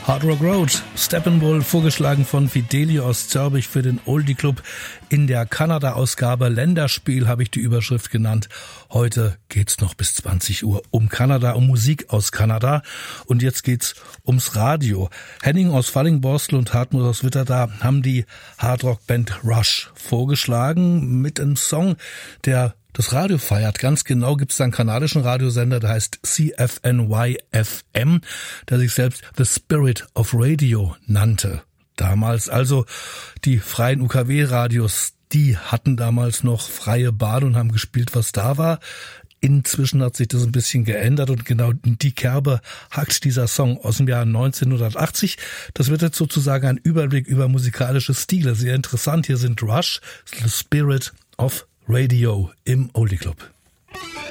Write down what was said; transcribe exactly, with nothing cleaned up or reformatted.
Hard Rock Road, Steppenwolf, vorgeschlagen von Fidelio aus Zörbich für den Oldie Club. In der Kanada-Ausgabe Länderspiel habe ich die Überschrift genannt. Heute geht's noch bis zwanzig Uhr um Kanada, um Musik aus Kanada. Und jetzt geht's ums Radio. Henning aus Fallingborstel und Hartmut aus Witterda haben die Hardrock-Band Rush vorgeschlagen mit einem Song, der das Radio feiert. Ganz genau gibt es einen kanadischen Radiosender, der heißt C F N Y F M, der sich selbst The Spirit of Radio nannte. Damals also die freien U K W-Radios, die hatten damals noch freie Bahn und haben gespielt, was da war. Inzwischen hat sich das ein bisschen geändert und genau in die Kerbe hakt dieser Song aus dem Jahr neunzehnhundertachtzig. Das wird jetzt sozusagen ein Überblick über musikalische Stile. Sehr interessant. Hier sind Rush, The Spirit of Radio im Oldie Club.